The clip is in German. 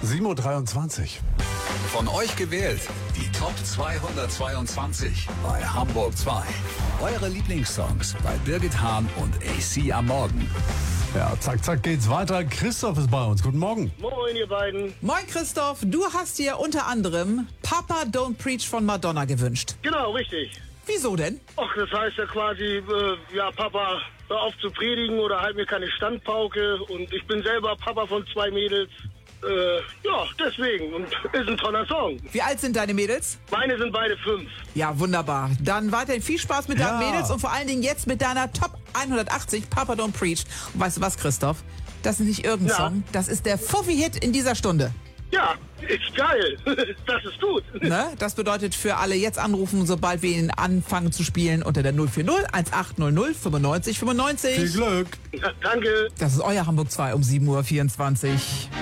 7:23 Uhr. Von euch gewählt, die Top 222 bei Hamburg 2. Eure Lieblingssongs bei Birgit Hahn und AC am Morgen. Ja, zack, zack geht's weiter. Christoph ist bei uns. Guten Morgen. Moin, ihr beiden. Moin Christoph, du hast dir unter anderem Papa Don't Preach von Madonna gewünscht. Genau, richtig. Wieso denn? Och, das heißt ja quasi, Papa, hör auf zu predigen oder halt mir keine Standpauke. Und ich bin selber Papa von 2 Mädels. Deswegen. Und ist ein toller Song. Wie alt sind deine Mädels? Meine sind beide 5. Ja, wunderbar. Dann weiterhin viel Spaß mit deinen Ja. Mädels und vor allen Dingen jetzt mit deiner Top 180 Papa Don't Preach. Und weißt du was, Christoph? Das ist nicht irgendein Ja. Song, das ist der Fuffi-Hit in dieser Stunde. Ja, ist geil. Das ist gut. Ne? Das bedeutet für alle jetzt anrufen, sobald wir ihn anfangen zu spielen unter der 040 1800 95 95. Viel Glück. Ja, danke. Das ist euer Hamburg 2 um 7:24 Uhr.